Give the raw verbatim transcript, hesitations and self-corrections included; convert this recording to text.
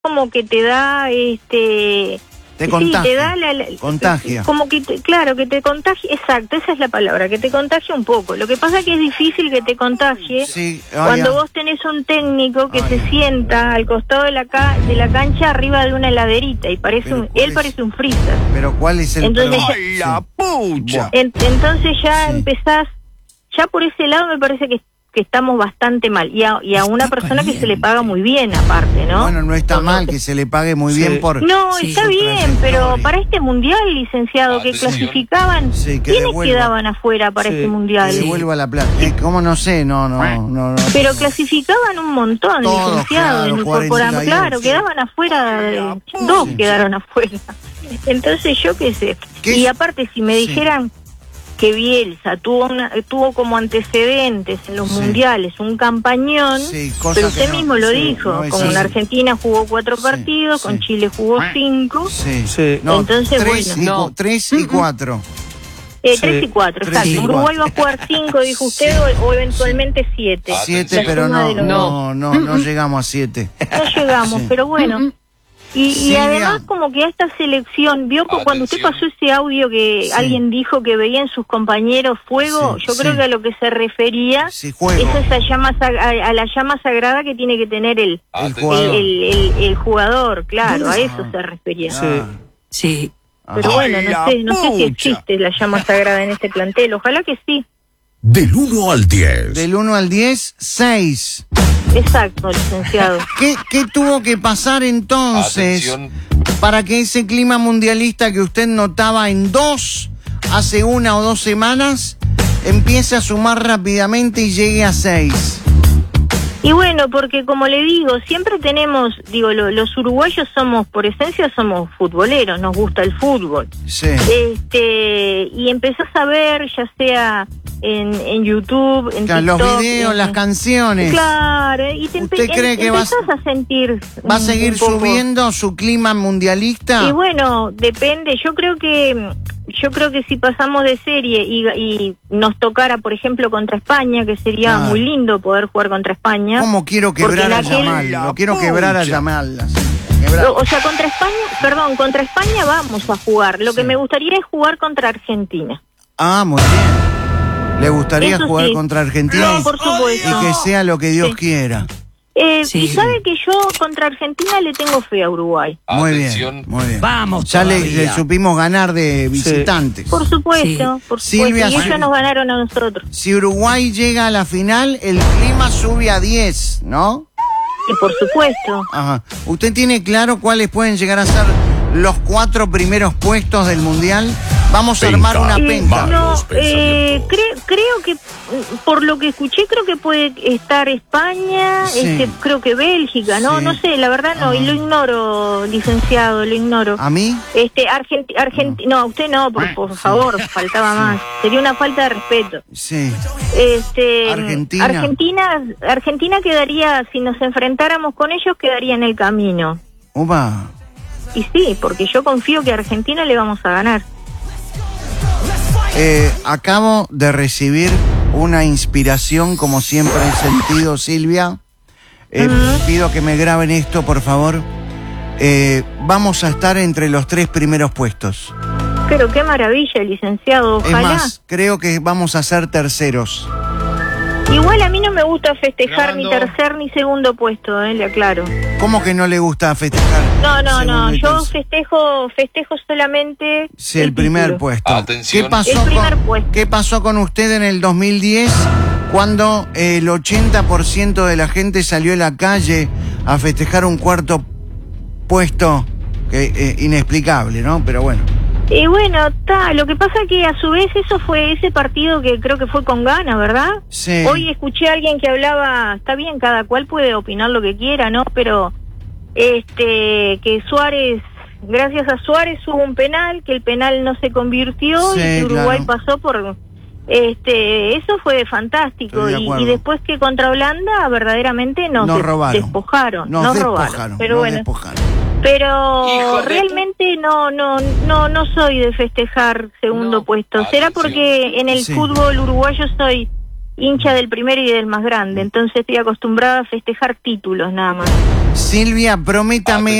como que te da, este... Te contagia, sí, te da la, la, contagia. Como que, te, claro, que te contagie, exacto, esa es la palabra, que te contagie un poco. Lo que pasa es que es difícil que te contagie sí, cuando vos tenés un técnico que ay, se sienta al costado de la ca de la cancha arriba de una heladerita y parece un, él es? parece un freezer. Pero ¿cuál es el entonces, problema? ¡Ay, la pucha! En, entonces ya Sí. empezás, ya por ese lado me parece que que estamos bastante mal, y a, y a una persona que se le paga muy bien aparte, ¿no? Bueno, no está mal que se le pague muy Sí. bien por... No, sí, está su bien, pero trayectoria. para este mundial, licenciado, que Atención. clasificaban, Sí, que ¿quiénes devuelva. quedaban afuera para Sí, este Que mundial? devuelva la plata. Eh, ¿Cómo no sé? No, no, no. no Pero no. clasificaban un montón, Todos, licenciado, claro, en el cuarenta y programa. ocho. Claro, quedaban afuera, de- dos Sí. quedaron afuera. Entonces yo qué sé. ¿Qué Y es? aparte, si me Sí. dijeran que Bielsa tuvo una, tuvo como antecedentes en los Sí. mundiales un campañón, Sí, cosa pero que usted no- mismo lo sí, dijo, no es con así. Argentina jugó cuatro Sí, partidos, sí. con Chile jugó cinco, Sí. Sí. No, Entonces, tres, bueno. y, No. cu- tres y cuatro. eh, Sí. tres y cuatro, Tres exacto. y Uruguay cuatro. va a jugar cinco, dijo usted, o, o eventualmente siete. Siete, La pero suma no, de los no, no, no llegamos a siete. No llegamos, Sí. pero bueno. Y, y Silvia. además como que a esta selección, vio que cuando usted Atención. pasó ese audio que Sí. alguien dijo que veía en sus compañeros fuego, Sí, yo creo sí. que a lo que se refería Sí, juego. es esa llama, sag- a, a la llama sagrada que tiene que tener el, El el, jugador. el, el- el jugador, claro, a eso se refería. Sí. Ah, Sí. Pero Ay, bueno, no la sé, no sé si pucha. existe la llama sagrada en este plantel, ojalá que sí. Del uno al diez. Del uno al diez, seis. Exacto, licenciado. ¿Qué, ¿Qué tuvo que pasar entonces Atención. para que ese clima mundialista que usted notaba en dos, hace una o dos semanas, empiece a sumar rápidamente y llegue a seis? Y bueno, porque como le digo, siempre tenemos, digo, lo- los uruguayos somos, por esencia, somos futboleros, nos gusta el fútbol. Sí. Este, y empezás a ver, ya sea en, en YouTube, en Claro, los TikTok, videos, en- las canciones. Claro, y te ¿Usted empe- cree em- que va a- empezás a sentir ¿Va a un- seguir un poco- subiendo su clima mundialista? Y bueno, depende. Yo creo que yo creo que si pasamos de serie y, y nos tocara, por ejemplo, contra España, que sería Claro. muy lindo poder jugar contra España. ¿Cómo quiero Porque quebrar en a aquel- Yamal? La Lo quiero quebrar a pucha. Yamal. así, quebrar. O sea, contra España, perdón, contra España vamos a jugar. Lo que Sí. me gustaría es jugar contra Argentina. Ah, muy bien. ¿Le gustaría Eso jugar sí. contra Argentina? No, por supuesto. Y que sea lo que Dios Sí. quiera. Eh, Sí. Y sabe que yo contra Argentina le tengo fe a Uruguay. Muy Atención. bien, muy bien. Vamos Ya le, todavía. le supimos ganar de visitantes. Por supuesto, Sí. por supuesto. Silvia, y ellos sí. nos ganaron a nosotros. Si Uruguay llega a la final, el clima sube a diez, ¿no? Y por supuesto. Ajá. ¿Usted tiene claro cuáles pueden llegar a ser los cuatro primeros puestos del Mundial? Vamos a Penca. armar una Eh, penca. no, Malos eh, pensamientos. cre- creo que, mm, por lo que escuché, creo que puede estar España, Sí. este, creo que Bélgica, no Sí. no sé, la verdad no, Ajá. y lo ignoro, licenciado, lo ignoro. ¿A mí? Este, Argenti Argenti no, usted no, por, por favor, faltaba más. Sería una falta de respeto. Sí. Este, Argentina. Argentina, Argentina quedaría, si nos enfrentáramos con ellos, quedaría en el camino. Upa. Y sí, porque yo confío que a Argentina le vamos a ganar. Eh, acabo de recibir una inspiración, como siempre he sentido, Silvia. Eh, Ujú. Pido que me graben esto, por favor. Eh, vamos a estar entre los tres primeros puestos. Pero qué maravilla, licenciado, Es ojalá. más, creo que vamos a ser terceros. Igual a mí no me gusta festejar Grabando. ni tercer ni segundo puesto, eh, le aclaro. ¿Cómo que no le gusta festejar? No, no, no, segundo y yo tercero? festejo festejo solamente Sí, el primer título. puesto. Atención. ¿Qué pasó, El primer con, puesto. ¿Qué pasó con usted en el dos mil diez cuando el ochenta por ciento de la gente salió a la calle a festejar un cuarto puesto? Que, eh, inexplicable, ¿no? Pero bueno. Y bueno, está, lo que pasa que a su vez eso fue ese partido que creo que fue con Ghana, ¿verdad? Sí. Hoy escuché a alguien que hablaba, está bien, cada cual puede opinar lo que quiera, ¿no? Pero este que Suárez, gracias a Suárez hubo un penal, que el penal no se convirtió Sí, y que Uruguay claro. pasó por... Este, eso fue fantástico. Estoy de Y, acuerdo. y después que contra Holanda verdaderamente nos, Nos des- robaron. despojaron, Nos nos despojaron. robaron. Pero nos bueno, despojaron. pero Hijo de realmente no no no no soy de festejar segundo No. puesto. Será Atención. porque en el Sí. fútbol uruguayo soy hincha del primero y del más grande, entonces estoy acostumbrada a festejar títulos nada más. Silvia, prométame